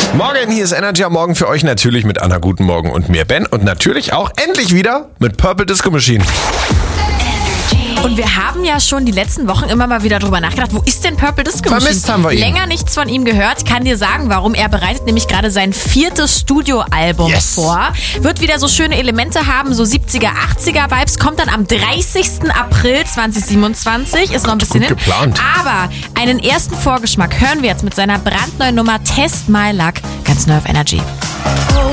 Morgen, hier ist Energy am Morgen für euch natürlich mit Anna Guten Morgen und mir Ben und natürlich auch endlich wieder mit Purple Disco Machine. Und wir haben ja schon die letzten Wochen immer mal wieder drüber nachgedacht, wo ist denn Purple Disco Machine? Vermisst haben wir ihn. Länger nichts von ihm gehört, kann dir sagen, warum. Er bereitet nämlich gerade sein 4. Studioalbum vor. Wird wieder so schöne Elemente haben, so 70er, 80er Vibes, kommt dann am 30. April 2027, ist noch ein bisschen Gut geplant. Aber einen ersten Vorgeschmack hören wir jetzt mit seiner brandneuen Nummer Test My Luck, ganz neu auf Energy.